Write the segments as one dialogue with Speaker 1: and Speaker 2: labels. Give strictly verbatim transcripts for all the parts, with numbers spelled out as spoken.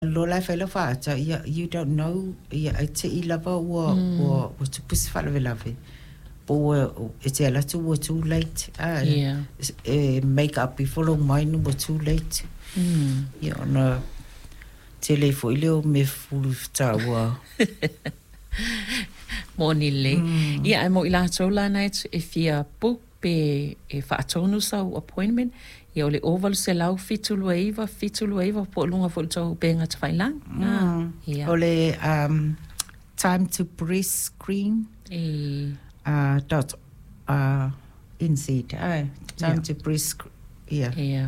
Speaker 1: Lola fela fata ya you don't know ya ite I lava wa wa wa tu pus fala velave po ite ala tu wa too late ah
Speaker 2: Yeah.
Speaker 1: eh, make up before long mine was too late
Speaker 2: Mm.
Speaker 1: ya na telefo ileo me fulu ta wa
Speaker 2: Moni le. Ia, mo ila tola night if you book pe e whaatonu sa appointment, ia ole oval se lau fitulu eiva, fitulu eiva po lunga fo tau benga te whailang. Ah, ia.
Speaker 1: ole um time to breast screen
Speaker 2: E,
Speaker 1: uh dot uh inseed ah time
Speaker 3: Yeah.
Speaker 1: to breast sc- yeah
Speaker 2: ia.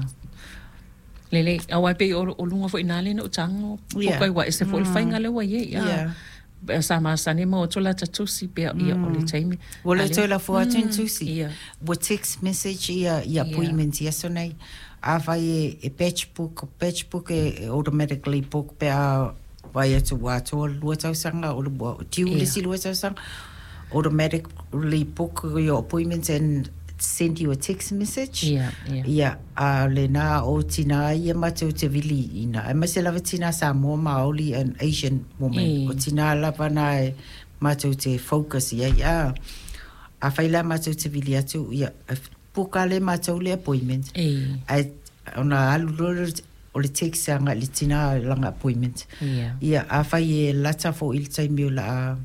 Speaker 2: Lele, awai pe o o lunga fo inale no tango.
Speaker 1: Yeah.
Speaker 2: Pokai wa ese fo il whainga lewa ye.
Speaker 1: yeah
Speaker 2: Ia. Sama sani mo tola tatusi pe ia ole taimi.
Speaker 1: Wala
Speaker 2: Ale.
Speaker 1: tola fo atun tusi.
Speaker 2: Ia.
Speaker 1: Wa text message ia ia appointment ia so nei. A vai e, e batch book, batch book e, e automatically book pe a vai atu wato lua tau sanga o lua tiu
Speaker 2: Ia.
Speaker 1: lisi lua tau sanga automatically book your appointment and send you a text message.
Speaker 2: Ia, ia.
Speaker 1: Ia a le na o tina ia matau te vili ina. E mase lava tina sa mua maoli an Asian woman.
Speaker 2: E.
Speaker 1: O tina lava na e matau te focus ia ia. A whaila matau te vili atu ia. Puka le matau le appointment.
Speaker 2: E,
Speaker 1: Ai ona alu lolo o le text anga le tina langa appointment.
Speaker 2: ia.
Speaker 1: Ia a whai e lata fo il taimio la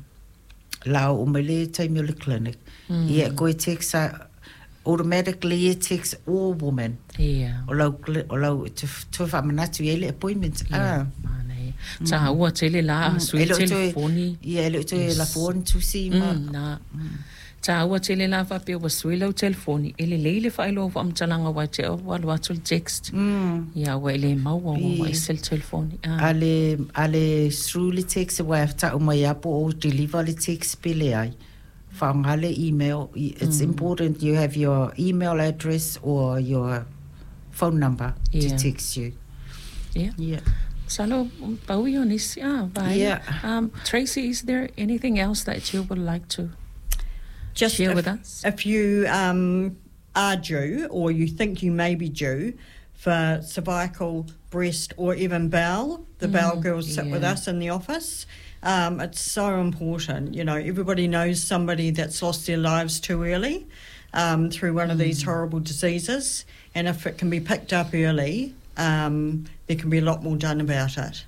Speaker 1: la o mele taimio le clinic. Ia koe text a automatically it takes all women.
Speaker 2: Ia.
Speaker 1: O lau, cli- o lau, tu tu whamanatu i ele appointment. Ah.
Speaker 2: Manei. Ta ua tele la
Speaker 1: Mm.
Speaker 2: sui
Speaker 1: Ele o te-
Speaker 2: telefoni.
Speaker 1: Ia, ele o te la phone tu si ma.
Speaker 2: Mm, na. Ta ua tele la fa pe wa sui lau telefoni. Ele leile fa ilo wa mtalanga wa te wa wa tul text.
Speaker 1: Mm.
Speaker 2: Ia wa ele mau wa wa
Speaker 1: Ie.
Speaker 2: sel telefoni. Ah.
Speaker 1: Ale, ale through le text wa ta o mai apo o deliver le text pele ai. Whaangale email. I- It's important you have your email address or your phone number
Speaker 2: Yeah.
Speaker 1: to text you.
Speaker 2: Yeah.
Speaker 1: Yeah.
Speaker 2: Salo paui on is ah vai.
Speaker 1: Yeah.
Speaker 2: Um Tracy, is there anything else that you would like to
Speaker 3: Just
Speaker 2: share
Speaker 3: if,
Speaker 2: with us?
Speaker 3: if you um, are due or you think you may be due for cervical, breast or even bowel, the bowel girls sit with
Speaker 2: yeah.
Speaker 3: us in the office. Um, it's so important. You know, everybody knows somebody that's lost their lives too early um, through one of these horrible diseases. And if it can be picked up early, um, there can be a lot more done about it.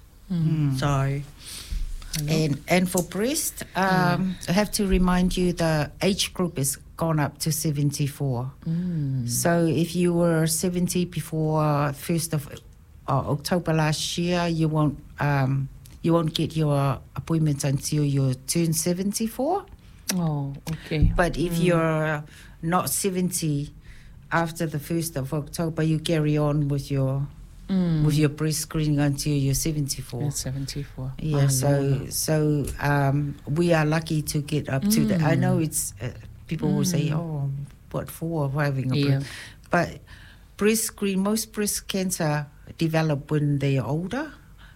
Speaker 3: So,
Speaker 1: And and for breast, um, I have to remind you the age group is gone up to seventy-four. So if you were seventy before first of uh, October last year, you won't um, you won't get your appointment until you turn seventy-four.
Speaker 2: Oh, okay.
Speaker 1: But if you're not seventy after the first of October, you carry on with your with your breast screening until you're seventy-four.
Speaker 2: It's seventy-four.
Speaker 1: Yeah,
Speaker 2: Ah,
Speaker 1: so
Speaker 2: Lord.
Speaker 1: so um, we are lucky to get up to the. I know it's uh, people will say, "Oh, what for having a
Speaker 2: Yeah.
Speaker 1: breast?" But breast screen, most breast cancer develop when they are older.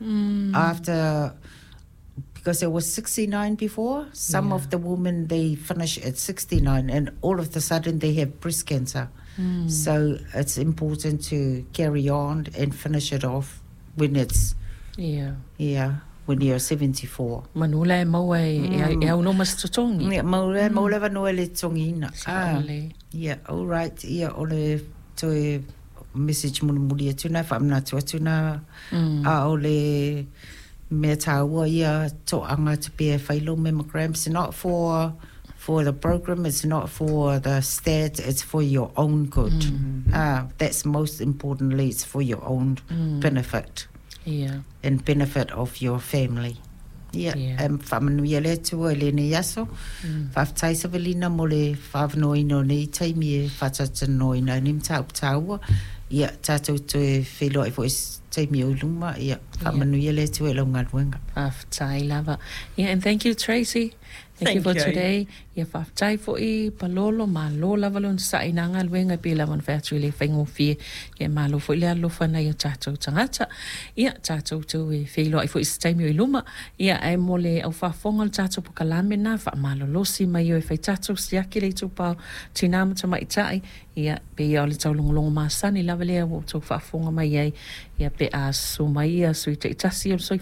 Speaker 1: After, because it was sixty-nine before, some
Speaker 2: Yeah.
Speaker 1: of the women they finish at sixty-nine, and all of a sudden they have breast cancer. So it's important to carry on and finish it off when it's
Speaker 2: Yeah.
Speaker 1: yeah, when you're seventy-four.
Speaker 2: Manula e maua e e e au no mas totongi.
Speaker 1: Yeah, maule maule vanua le tongina. Ah,
Speaker 2: Sale.
Speaker 1: yeah, all right. Yeah, ole to message mun muri tuna famna tu tuna. Ah, ole me tawa ia to anga to be a failo mammograms not for for the program, it's not for the stats, it's for your own good. Ah, that's most importantly, it's for your own benefit
Speaker 2: Yeah.
Speaker 1: and benefit of your family. Yeah,
Speaker 2: Yeah.
Speaker 1: um, whamanuia le tua e le ne yaso. Whaftai sa velina mo le whavanoi no nei taimi e whatatanoi na nim tau taua. Ia, tātou to e whelo e fwes taimi o luma. Ia, whamanuia le tua e lau ngaruenga.
Speaker 2: Whaftai lava. Yeah, and thank you, Tracy. Thank, you
Speaker 3: Thank
Speaker 2: for
Speaker 3: you.
Speaker 2: today. Ia whaftai fo i palolo ma lo lava lon sa inanga luenga pi lawan whatu le whaingo fie. Ia malo fo i le alofa na ia tātou tangata. Ia tātou tu e whelo ai fo i staimi o i luma. Ia e mole au whafonga le tātou po kalamena. Wha malo losi mai o e whai tātou siaki le tupau tinamata mai tai. Ia pe ia o le taulongolongo masani lava lea o tau whafonga mai ai. Ia pe a so mai ia sui te itasi o soi